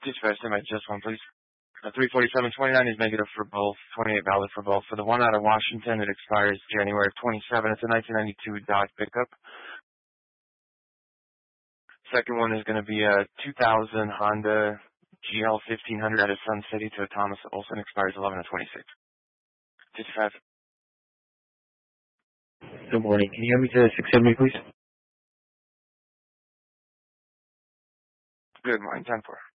Dispatch them at just one, please. 347.29 is negative for both, 28 valid for both. For the one out of Washington, it expires January of 27. It's a 1992 Dodge pickup. Second one is going to be a 2000 Honda GL 1500 out of Sun City to Thomas Olson, expires 11 of 26. Dispatch. Good morning. Can you hear me to 670, please? Good morning, 10-4.